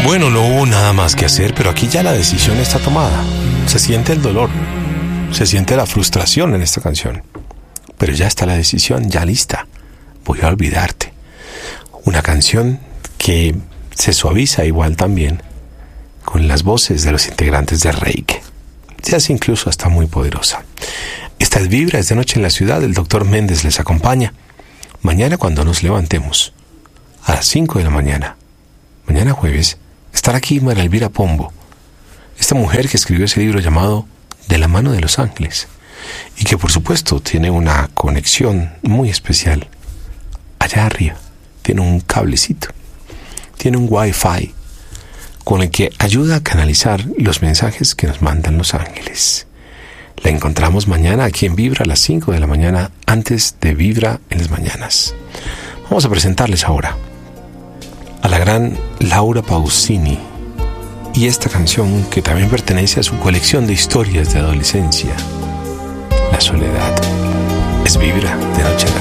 Bueno, no hubo nada más que hacer, pero aquí ya la decisión está tomada. Se siente el dolor, se siente la frustración en esta canción, pero ya está la decisión, ya lista. Voy a olvidarte. Una canción que se suaviza igual también con las voces de los integrantes de Reik. Se hace incluso hasta muy poderosa. Esta es Vibra, es de noche en la ciudad. El Dr. Méndez les acompaña. Mañana cuando nos levantemos, a las 5 de la mañana, mañana jueves, estará aquí María Elvira Pombo, esta mujer que escribió ese libro llamado De la mano de los ángeles, y que por supuesto tiene una conexión muy especial. Allá arriba tiene un cablecito, tiene un wifi con el que ayuda a canalizar los mensajes que nos mandan los ángeles. La encontramos mañana aquí en Vibra a las 5 de la mañana, antes de Vibra en las mañanas. Vamos a presentarles ahora a la gran Laura Pausini y esta canción que también pertenece a su colección de historias de adolescencia, La soledad. Es Vibra de noche en la